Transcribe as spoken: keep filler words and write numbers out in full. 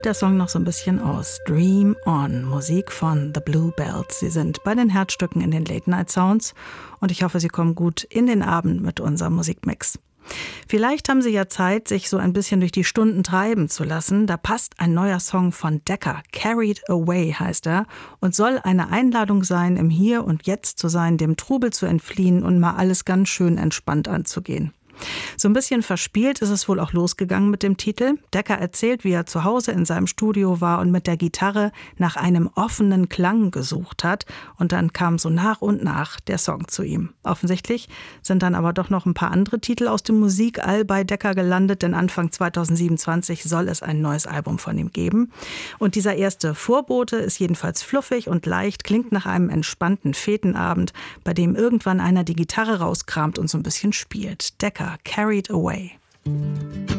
Der Song noch so ein bisschen aus Dream On, Musik von The Bluebells. Sie sind bei den Herzstücken in den Late Night Sounds und ich hoffe, Sie kommen gut in den Abend mit unserem Musikmix. Vielleicht haben Sie ja Zeit, sich so ein bisschen durch die Stunden treiben zu lassen. Da passt ein neuer Song von Decca, Carried Away heißt er, und soll eine Einladung sein, im Hier und Jetzt zu sein, dem Trubel zu entfliehen und mal alles ganz schön entspannt anzugehen. So ein bisschen verspielt ist es wohl auch losgegangen mit dem Titel. Decca erzählt, wie er zu Hause in seinem Studio war und mit der Gitarre nach einem offenen Klang gesucht hat. Und dann kam so nach und nach der Song zu ihm. Offensichtlich sind dann aber doch noch ein paar andere Titel aus dem Musikall bei Decca gelandet, denn Anfang zweitausendsiebenundzwanzig soll es ein neues Album von ihm geben. Und dieser erste Vorbote ist jedenfalls fluffig und leicht, klingt nach einem entspannten Fetenabend, bei dem irgendwann einer die Gitarre rauskramt und so ein bisschen spielt. Decca, Carried Away.